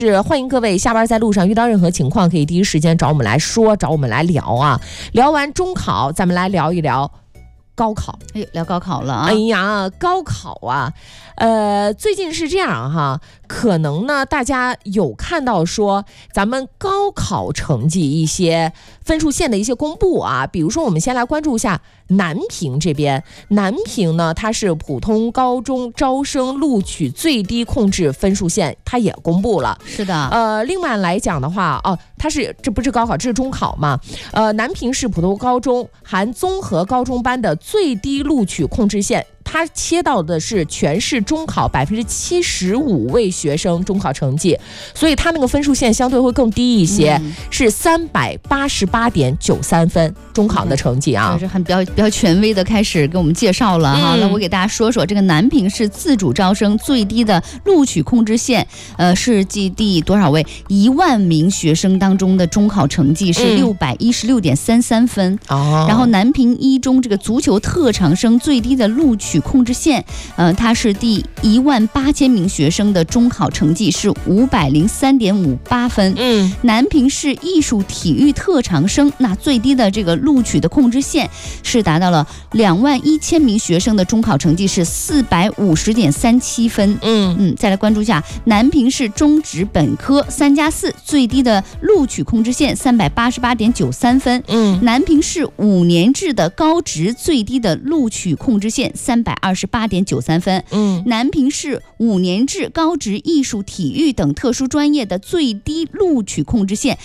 是欢迎各位下班在路上遇到任何情况可以第一时间找我们来说，找我们来聊啊。聊完中考，咱们来聊一聊高考。 聊高考了啊！ 哎呀，高考啊，最近是这样哈，可能呢大家有看到说咱们高考成绩一些分数线的一些公布啊，比如说我们先来关注一下南平这边。南平呢，它是普通高中招生录取最低控制分数线，它也公布了。 是的， 另外来讲的话，这不是高考，这是中考嘛？南平市普通高中含综合高中班的最低录取控制线，它切到的是全市中考75%位学生中考成绩，所以它那个分数线相对会更低一些，是388.93分中考的成绩啊， 就是很比较权威的开始给我们介绍了哈。那我给大家说说这个南平市自主招生最低的录取控制线，是计第多少位1万名学生当中的中考成绩是616.33分。然后南平一中这个足球特长生最低的录取控制线，它是第18000名学生的中考成绩是503.58分。南平市艺术体育特长生那最低的这个录取的控制线是达到了21000名学生的中考成绩是450.37分。再来关注一下南平市中职本科3+4最低的录取控制线388.93分。南平市5年制的高职最低的录取控制线328.93分。南平市5年制高职艺术体育等特殊专业的最低录取控制线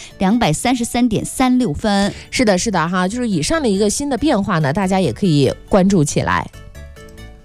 233.36分。 是的哈，就是以上的一个新的变化呢，大家也可以关注起来。